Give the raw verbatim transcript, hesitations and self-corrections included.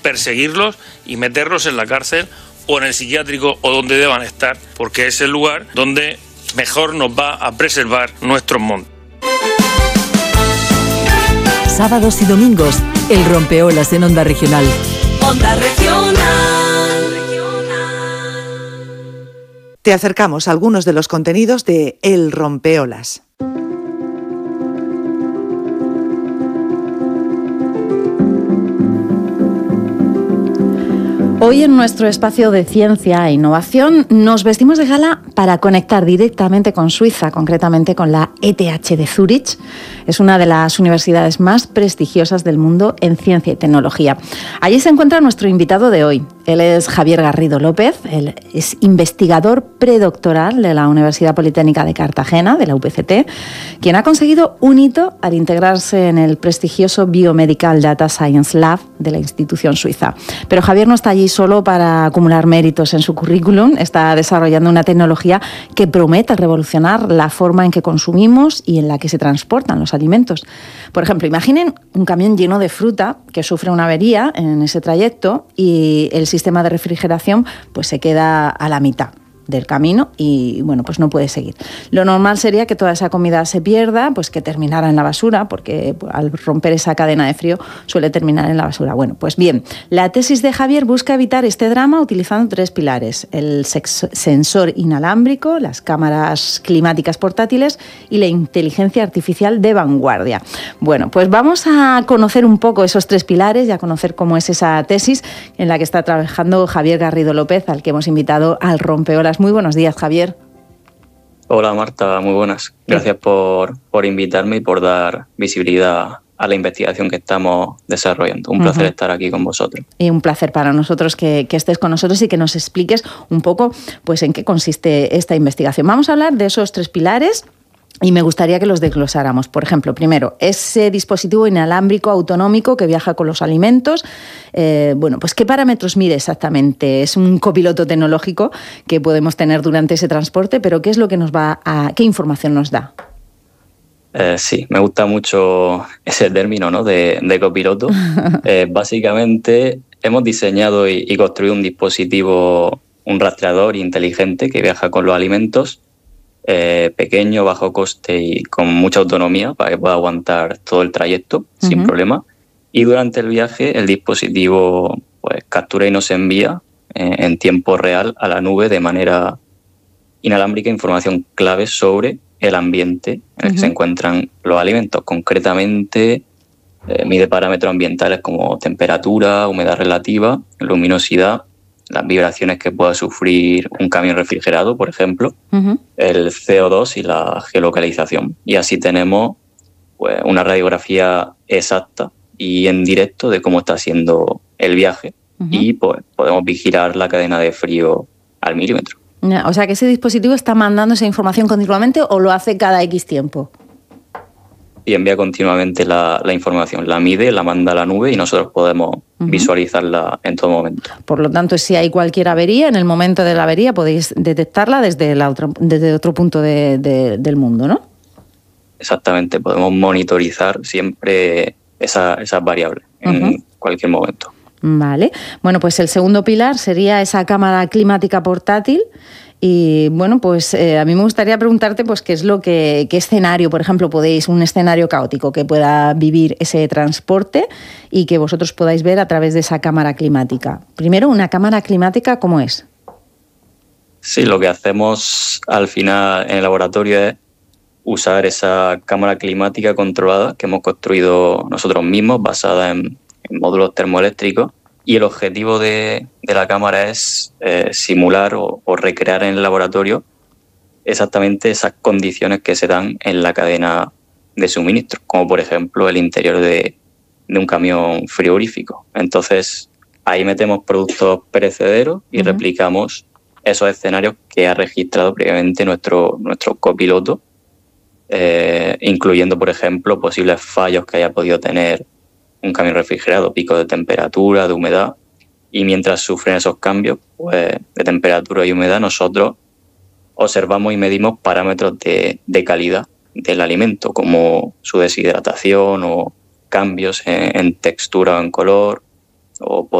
perseguirlos y meterlos en la cárcel o en el psiquiátrico o donde deban estar, porque es el lugar donde mejor nos va a preservar nuestros montes. Sábados y domingos, El Rompeolas en Onda Regional. Onda Regional. Te acercamos a algunos de los contenidos de El Rompeolas. Hoy en nuestro espacio de ciencia e innovación nos vestimos de gala para conectar directamente con Suiza, concretamente con la E T H de Zúrich. Es una de las universidades más prestigiosas del mundo en ciencia y tecnología. Allí se encuentra nuestro invitado de hoy. Él es Javier Garrido López, él es investigador predoctoral de la Universidad Politécnica de Cartagena, de la U P C T, quien ha conseguido un hito al integrarse en el prestigioso Biomedical Data Science Lab de la institución suiza. Pero Javier no está allí solo para acumular méritos en su currículum, está desarrollando una tecnología que promete revolucionar la forma en que consumimos y en la que se transportan los alimentos. Por ejemplo, imaginen un camión lleno de fruta que sufre una avería en ese trayecto y el sistema de refrigeración pues se queda a la mitad del camino y bueno, pues no puede seguir. Lo normal sería que toda esa comida se pierda, pues que terminara en la basura, porque al romper esa cadena de frío suele terminar en la basura. Bueno, pues bien, la tesis de Javier busca evitar este drama utilizando tres pilares: el sensor inalámbrico, las cámaras climáticas portátiles y la inteligencia artificial de vanguardia. Bueno, pues vamos a conocer un poco esos tres pilares y a conocer cómo es esa tesis en la que está trabajando Javier Garrido López, al que hemos invitado al Rompeolas. Muy buenos días, Javier. Hola, Marta, muy buenas. Gracias por, por invitarme y por dar visibilidad a la investigación que estamos desarrollando. Un uh-huh. placer estar aquí con vosotros. Y un placer para nosotros que, que estés con nosotros y que nos expliques un poco pues, en qué consiste esta investigación. Vamos a hablar de esos tres pilares y me gustaría que los desglosáramos. Por ejemplo, primero, ese dispositivo inalámbrico autonómico que viaja con los alimentos. Eh, bueno, pues ¿qué parámetros mide exactamente? Es un copiloto tecnológico que podemos tener durante ese transporte, pero ¿qué es lo que nos va a, qué información nos da? Eh, sí, me gusta mucho ese término, ¿no? de, de copiloto. eh, básicamente hemos diseñado y, y construido un dispositivo, un rastreador inteligente que viaja con los alimentos. Eh, pequeño, bajo coste y con mucha autonomía para que pueda aguantar todo el trayecto uh-huh. sin problema. Y durante el viaje el dispositivo pues, captura y nos envía eh, en tiempo real a la nube de manera inalámbrica información clave sobre el ambiente en el uh-huh. que se encuentran los alimentos. Concretamente eh, mide parámetros ambientales como temperatura, humedad relativa, luminosidad, las vibraciones que pueda sufrir un camión refrigerado, por ejemplo, uh-huh. el C O dos y la geolocalización. Y así tenemos pues, una radiografía exacta y en directo de cómo está siendo el viaje uh-huh. y pues, podemos vigilar la cadena de frío al milímetro. O sea, que ese dispositivo está mandando esa información continuamente o lo hace cada X tiempo. Y envía continuamente la, la información, la mide, la manda a la nube y nosotros podemos uh-huh. visualizarla en todo momento. Por lo tanto, si hay cualquier avería, en el momento de la avería podéis detectarla desde, la otra, desde otro punto de, de, del mundo, ¿no? Exactamente, podemos monitorizar siempre esa, esas variables en uh-huh. cualquier momento. Vale. Bueno, pues el segundo pilar sería esa cámara climática portátil. Y bueno, pues eh, a mí me gustaría preguntarte pues qué es lo que, qué escenario, por ejemplo, podéis, un escenario caótico que pueda vivir ese transporte y que vosotros podáis ver a través de esa cámara climática. Primero, ¿una cámara climática cómo es? Sí, lo que hacemos al final en el laboratorio es usar esa cámara climática controlada que hemos construido nosotros mismos, basada en, en módulos termoeléctricos. Y el objetivo de, de la cámara es eh, simular o, o recrear en el laboratorio exactamente esas condiciones que se dan en la cadena de suministro, como por ejemplo el interior de, de un camión frigorífico. Entonces ahí metemos productos perecederos y uh-huh. replicamos esos escenarios que ha registrado previamente nuestro, nuestro copiloto, eh, incluyendo por ejemplo posibles fallos que haya podido tener un camión refrigerado, picos de temperatura, de humedad, y mientras sufren esos cambios pues, de temperatura y humedad, nosotros observamos y medimos parámetros de, de calidad del alimento, como su deshidratación o cambios en, en textura o en color, o